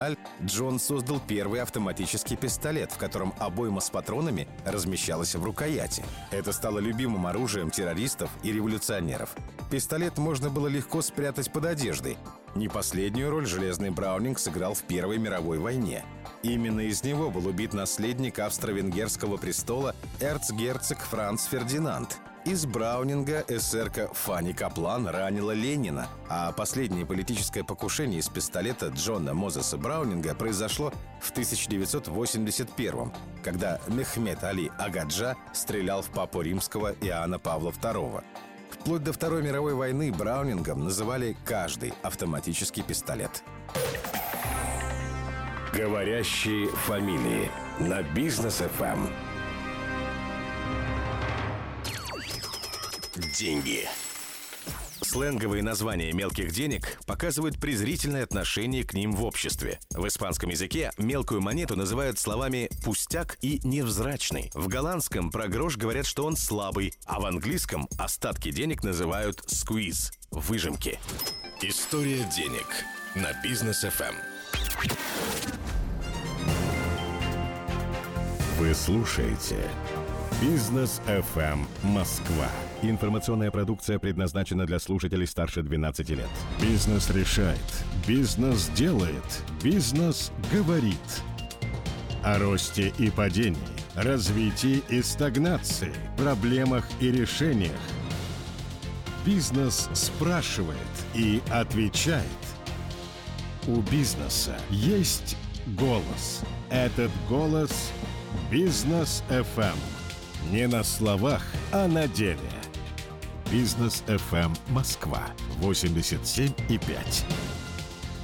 Джон создал первый автоматический пистолет, в котором обойма с патронами размещалась в рукояти. Это стало любимым оружием террористов и революционеров. Пистолет можно было легко спрятать под одеждой. Не последнюю роль железный Браунинг сыграл в Первой мировой войне. Именно из него был убит наследник австро-венгерского престола эрцгерцог Франц Фердинанд. Из Браунинга эсерка Фанни Каплан ранила Ленина, а последнее политическое покушение из пистолета Джона Мозеса Браунинга произошло в 1981-м, когда Мехмед Али Агаджа стрелял в папу римского Иоанна Павла II. Вплоть до Второй мировой войны Браунингом называли каждый автоматический пистолет. Говорящие фамилии на Бизнес FM. Деньги. Сленговые названия мелких денег показывают презрительное отношение к ним в обществе. В испанском языке мелкую монету называют словами «пустяк» и «невзрачный». В голландском про грош говорят, что он слабый, а в английском остатки денег называют «squeeze» – «выжимки». История денег на Бизнес FM. Вы слушаете Бизнес FM Москва. Информационная продукция предназначена для слушателей старше 12 лет. Бизнес решает. Бизнес делает. Бизнес говорит. О росте и падении, развитии и стагнации, проблемах и решениях. Бизнес спрашивает и отвечает. У бизнеса есть голос. Этот голос – Бизнес FM. Не на словах, а на деле. Бизнес FM Москва 87,5.